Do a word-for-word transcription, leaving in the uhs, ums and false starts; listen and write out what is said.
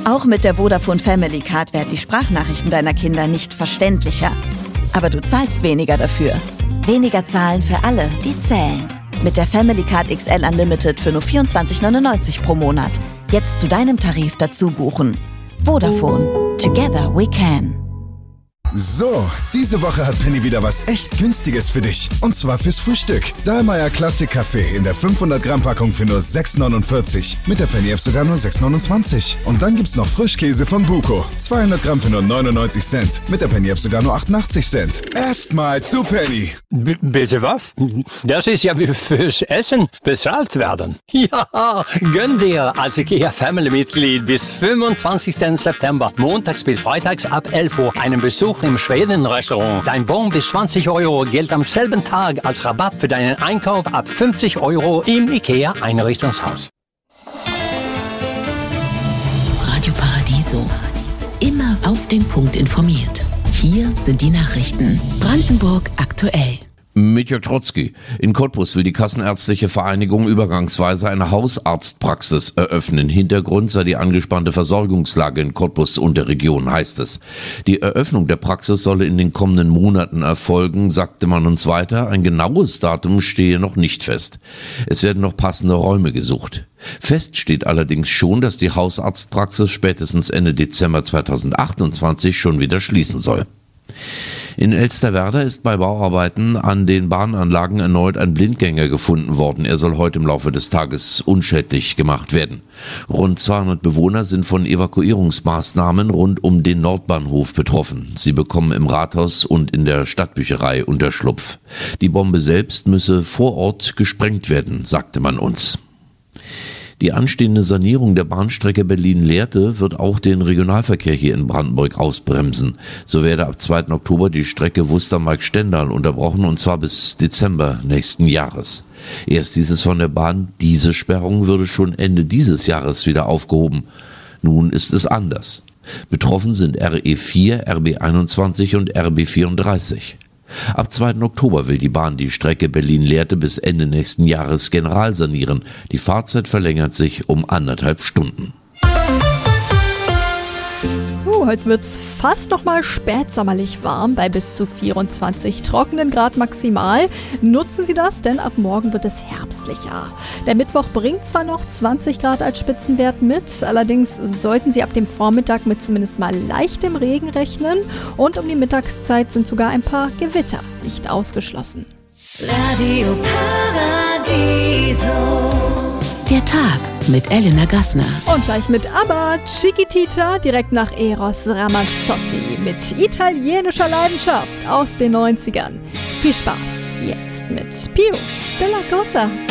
Auch mit der Vodafone Family Card werden die Sprachnachrichten deiner Kinder nicht verständlicher. Aber du zahlst weniger dafür. Weniger zahlen für alle, die zählen. Mit der Family Card X L Unlimited für nur vierundzwanzig neunundneunzig pro Monat. Jetzt zu deinem Tarif dazu buchen. Vodafone. Together we can. So, diese Woche hat Penny wieder was echt Günstiges für dich. Und zwar fürs Frühstück. Dahlmeier Classic Kaffee in der fünfhundert Gramm Packung für nur sechs neunundvierzig. Mit der Penny App sogar nur sechs neunundzwanzig. Und dann gibt's noch Frischkäse von Buko. zweihundert Gramm für nur neunundneunzig Cent. Mit der Penny App sogar nur achtundachtzig Cent. Erstmal zu Penny. B- bitte was? Das ist ja wie fürs Essen bezahlt werden. Ja, gönn dir als IKEA Family-Mitglied bis fünfundzwanzigsten September, montags bis freitags ab elf Uhr, einen Besuch im Schweden-Restaurant. Dein Bon bis zwanzig Euro gilt am selben Tag als Rabatt für deinen Einkauf ab fünfzig Euro im IKEA-Einrichtungshaus. Radio Paradiso. Immer auf den Punkt informiert. Hier sind die Nachrichten. Brandenburg aktuell. Mit Jörg Trotzki. In Cottbus will die Kassenärztliche Vereinigung übergangsweise eine Hausarztpraxis eröffnen. Hintergrund sei die angespannte Versorgungslage in Cottbus und der Region, heißt es. Die Eröffnung der Praxis solle in den kommenden Monaten erfolgen, sagte man uns weiter. Ein genaues Datum stehe noch nicht fest. Es werden noch passende Räume gesucht. Fest steht allerdings schon, dass die Hausarztpraxis spätestens Ende Dezember zweitausendachtundzwanzig schon wieder schließen soll. In Elsterwerda ist bei Bauarbeiten an den Bahnanlagen erneut ein Blindgänger gefunden worden. Er soll heute im Laufe des Tages unschädlich gemacht werden. Rund zweihundert Bewohner sind von Evakuierungsmaßnahmen rund um den Nordbahnhof betroffen. Sie bekommen im Rathaus und in der Stadtbücherei Unterschlupf. Die Bombe selbst müsse vor Ort gesprengt werden, sagte man uns. Die anstehende Sanierung der Bahnstrecke Berlin-Lehrte wird auch den Regionalverkehr hier in Brandenburg ausbremsen. So werde ab zweiten Oktober die Strecke Wustermark-Stendal unterbrochen, und zwar bis Dezember nächsten Jahres. Erst hieß es von der Bahn, diese Sperrung würde schon Ende dieses Jahres wieder aufgehoben. Nun ist es anders. Betroffen sind R E vier, R B einundzwanzig und R B vierunddreißig. Ab zweiten Oktober will die Bahn die Strecke Berlin-Lehrte bis Ende nächsten Jahres generalsanieren. Die Fahrzeit verlängert sich um anderthalb Stunden. Uh, heute wird's fast noch mal spätsommerlich warm bei bis zu vierundzwanzig trockenen Grad maximal. Nutzen Sie das, denn ab morgen wird es herbstlicher. Der Mittwoch bringt zwar noch zwanzig Grad als Spitzenwert mit, allerdings sollten Sie ab dem Vormittag mit zumindest mal leichtem Regen rechnen, und um die Mittagszeit sind sogar ein paar Gewitter nicht ausgeschlossen. Radio Paradiso. Der Tag mit Elena Gassner. Und gleich mit ABBA, Chiquitita, direkt nach Eros Ramazzotti mit italienischer Leidenschaft aus den neunzigern. Viel Spaß jetzt mit Pio Della Cosa.